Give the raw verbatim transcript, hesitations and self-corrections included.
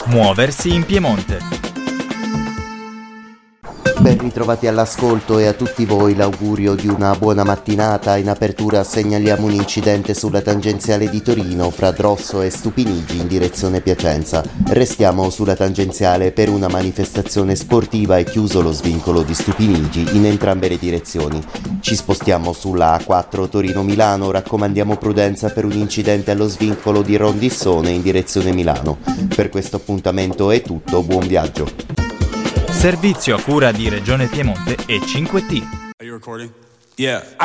Muoversi in Piemonte. Ben ritrovati all'ascolto e a tutti voi l'augurio di una buona mattinata. In apertura segnaliamo un incidente sulla tangenziale di Torino fra Drosso e Stupinigi in direzione Piacenza. Restiamo sulla tangenziale per una manifestazione sportiva e chiuso lo svincolo di Stupinigi in entrambe le direzioni. Ci spostiamo sulla A quattro Torino-Milano, raccomandiamo prudenza per un incidente allo svincolo di Rondissone in direzione Milano. Per questo appuntamento è tutto, buon viaggio. Servizio a cura di Regione Piemonte e cinque T. Are you recording? Yeah.